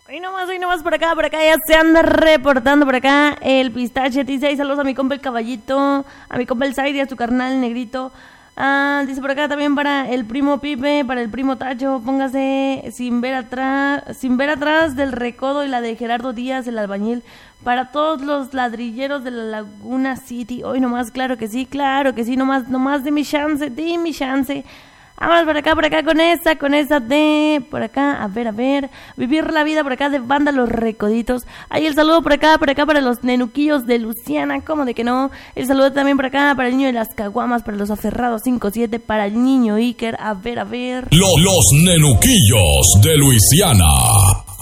Hoy nomás por acá ya se anda reportando por acá el Pistache. Dice, saludos a mi compa el Caballito, a mi compa el Zaidi, a su carnal el Negrito. Dice por acá también para el primo Pipe, para el primo Tacho, póngase sin ver atrás del Recodo y la de Gerardo Díaz, el albañil, para todos los ladrilleros de la Laguna City. Hoy nomás, claro que sí, nomás de mi chance. Vámonos por acá con esa de, por acá, a ver, vivir la vida por acá de banda Los Recoditos. Ahí el saludo por acá para los nenuquillos de Luciana, ¿cómo de que no? El saludo también por acá para el niño de las caguamas, para los aferrados 5-7, para el niño Iker, a ver. Los nenuquillos de Luisiana.